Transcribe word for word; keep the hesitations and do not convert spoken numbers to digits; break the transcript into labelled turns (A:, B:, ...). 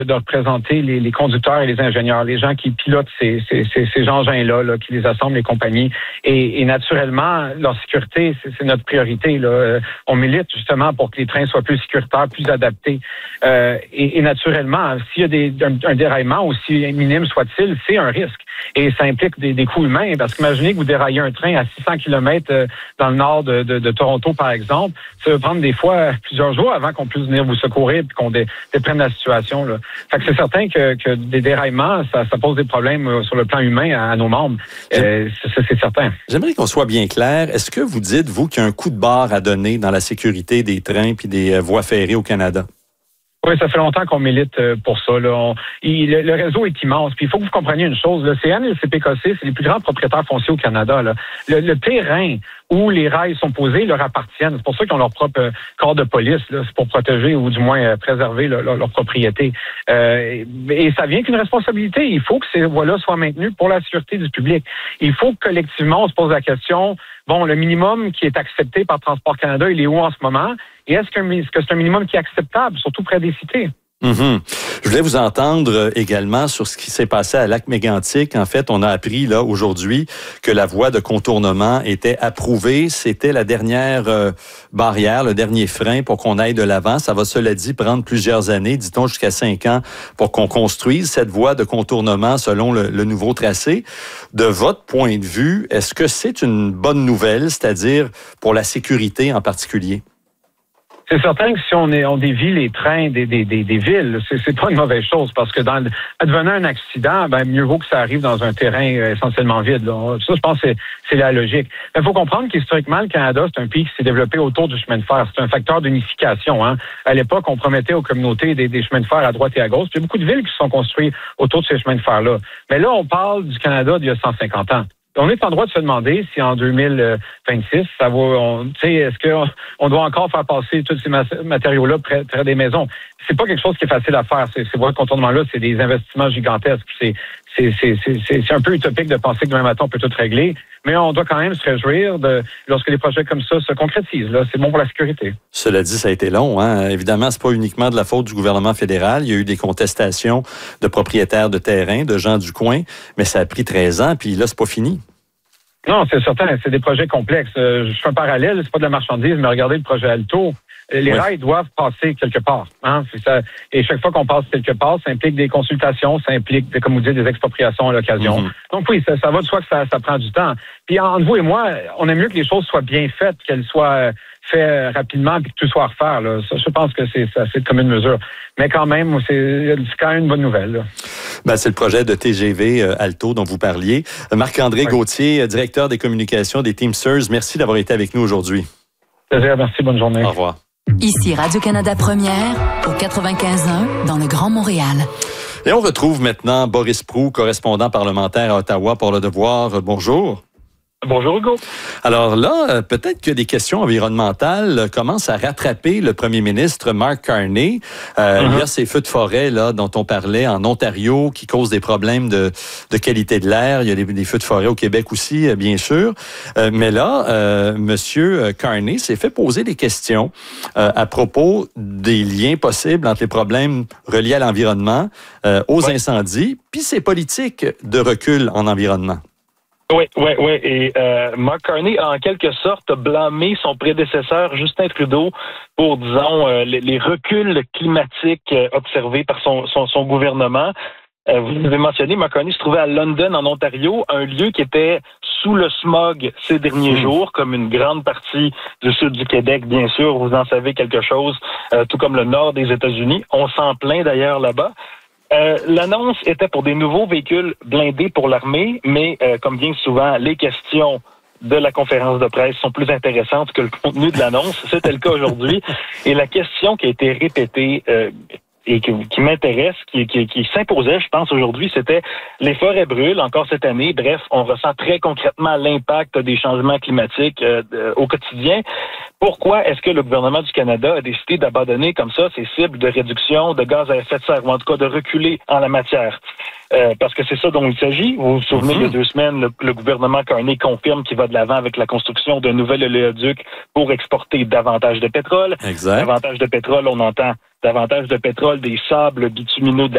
A: de représenter les, les conducteurs et les ingénieurs, les gens qui pilotent ces, ces, ces, ces engins-là, là, qui les assemblent, les compagnies. Et, et naturellement, leur sécurité, c'est, c'est notre priorité. Là. On milite justement pour que les trains soient plus sécuritaires, plus adaptés. Euh, et, et naturellement, s'il y a des, un, un déraillement, aussi minime soit-il, c'est un risque. Et ça implique des, des coûts humains, parce qu'imaginez que vous déraillez un train à six cents kilomètres dans le nord de, de, de Toronto, par exemple. Ça va prendre des fois plusieurs jours avant qu'on puisse venir vous secourir et qu'on dé, déprenne la situation. Là. Fait que c'est certain que, que des déraillements, ça, ça pose des problèmes sur le plan humain à, à nos membres. Euh, ça, c'est certain.
B: J'aimerais qu'on soit bien clair. Est-ce que vous dites, vous, qu'il y a un coup de barre à donner dans la sécurité des trains puis des voies ferrées au Canada?
A: Oui, ça fait longtemps qu'on milite pour ça. Là. On, il, le, le réseau est immense. Puis il faut que vous compreniez une chose. Le C N et le C P K C, c'est les plus grands propriétaires fonciers au Canada. Là. Le, le terrain où les rails sont posés leur appartiennent. C'est pour ça qu'ils ont leur propre corps de police. Là. C'est pour protéger ou du moins préserver leur, leur, leur propriété. Euh, et ça vient qu'une responsabilité. Il faut que ces voies-là soient maintenues pour la sécurité du public. Il faut que collectivement on se pose la question, bon, le minimum qui est accepté par Transport Canada, il est où en ce moment? Et est-ce, qu'un, est-ce que c'est un minimum qui est acceptable, surtout près des cités?
B: Mm-hmm. Je voulais vous entendre également sur ce qui s'est passé à Lac-Mégantic. En fait, on a appris là aujourd'hui que la voie de contournement était approuvée. C'était la dernière euh, barrière, le dernier frein pour qu'on aille de l'avant. Ça va, cela dit, prendre plusieurs années, dit-on jusqu'à cinq ans, pour qu'on construise cette voie de contournement selon le, le nouveau tracé. De votre point de vue, est-ce que c'est une bonne nouvelle, c'est-à-dire pour la sécurité en particulier?
A: C'est certain que si on, est, on dévie les trains des, des, des, des villes, c'est, c'est pas une mauvaise chose, parce que dans advenant un accident, ben mieux vaut que ça arrive dans un terrain essentiellement vide. Là. Ça, je pense que c'est, c'est la logique. Il faut comprendre qu'historiquement, le Canada, c'est un pays qui s'est développé autour du chemin de fer. C'est un facteur d'unification. Hein. À l'époque, on promettait aux communautés des, des chemins de fer à droite et à gauche. Il y a beaucoup de villes qui se sont construites autour de ces chemins de fer-là. Mais là, on parle du Canada d'il y a cent cinquante ans. On est en droit de se demander si en deux mille vingt-six, ça va, on, tu sais, est-ce qu'on on doit encore faire passer tous ces matériaux-là près, près des maisons? C'est pas quelque chose qui est facile à faire. Ces, ces voies de contournement-là, c'est des investissements gigantesques. C'est, c'est, c'est, c'est, c'est un peu utopique de penser que demain matin, on peut tout régler. Mais on doit quand même se réjouir de, lorsque des projets comme ça se concrétisent. Là, c'est bon pour la sécurité.
B: Cela dit, ça a été long. Hein? Évidemment, c'est pas uniquement de la faute du gouvernement fédéral. Il y a eu des contestations de propriétaires de terrain, de gens du coin, mais ça a pris treize ans, puis là, c'est pas fini.
A: Non, c'est certain. C'est des projets complexes. Euh, je fais un parallèle. C'est pas de la marchandise, mais regardez le projet Alto. Les oui. rails doivent passer quelque part. Hein? C'est ça. Et chaque fois qu'on passe quelque part, ça implique des consultations, ça implique, comme vous dites, des expropriations à l'occasion. Mm-hmm. Donc oui, ça, ça va de soi que ça, ça prend du temps. Puis entre vous et moi, on aime mieux que les choses soient bien faites, qu'elles soient faites rapidement, puis que tout soit à refaire. Là. Ça, je pense que c'est, c'est assez de commune mesure. Mais quand même, c'est, c'est quand même une bonne nouvelle. Là.
B: Ben, c'est le projet de T G V euh, Alto dont vous parliez. Marc-André oui. Gauthier, directeur des communications des Teamsters, merci d'avoir été avec nous aujourd'hui.
A: Plaisir, merci, bonne journée.
B: Au revoir.
C: Ici Radio-Canada Première, au quatre-vingt-quinze un, dans le Grand Montréal.
B: Et on retrouve maintenant Boris Proulx, correspondant parlementaire à Ottawa pour Le Devoir. Bonjour.
D: Bonjour Hugo.
B: Alors là, peut-être que des questions environnementales commencent à rattraper le premier ministre Mark Carney. Euh, uh-huh. Il y a ces feux de forêt là dont on parlait en Ontario qui causent des problèmes de, de qualité de l'air. Il y a des, des feux de forêt au Québec aussi, bien sûr. Euh, mais là, euh, Monsieur Carney s'est fait poser des questions euh, à propos des liens possibles entre les problèmes reliés à l'environnement, euh, aux ouais. incendies, puis ces politiques de recul en environnement.
D: Oui, oui, oui. Et euh, Mark Carney a en quelque sorte blâmé son prédécesseur Justin Trudeau pour, disons, euh, les, les reculs climatiques euh, observés par son, son, son gouvernement. Euh, vous l'avez mentionné, Mark Carney se trouvait à London, en Ontario, un lieu qui était sous le smog ces derniers mmh. jours, comme une grande partie du sud du Québec, bien sûr. Vous en savez quelque chose, euh, tout comme le nord des États-Unis. On s'en plaint d'ailleurs là-bas. Euh, l'annonce était pour des nouveaux véhicules blindés pour l'armée, mais euh, comme bien souvent, les questions de la conférence de presse sont plus intéressantes que le contenu de l'annonce. C'était le cas aujourd'hui. Et la question qui a été répétée euh, et qui, qui m'intéresse, qui, qui, qui s'imposait, je pense, aujourd'hui, c'était les forêts brûlent encore cette année. Bref, on ressent très concrètement l'impact des changements climatiques euh, euh, au quotidien. Pourquoi est-ce que le gouvernement du Canada a décidé d'abandonner comme ça ses cibles de réduction de gaz à effet de serre, ou en tout cas de reculer en la matière? Euh, parce que c'est ça dont il s'agit. Vous vous souvenez, mm-hmm. il y a deux semaines, le, le gouvernement Carney confirme qu'il va de l'avant avec la construction d'un nouvel oléoduc pour exporter davantage de pétrole.
B: Exact.
D: Davantage de pétrole, on entend davantage de pétrole, des sables bitumineux de